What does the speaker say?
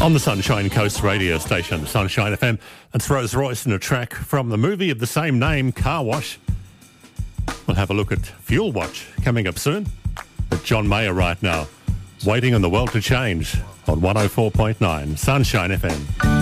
On the Sunshine Coast radio station, Sunshine FM, it's Rose Royce in a track from the movie of the same name, Car Wash. We'll have a look at Fuel Watch coming up soon. But John Mayer right now, waiting on the world to change on 104.9 Sunshine FM.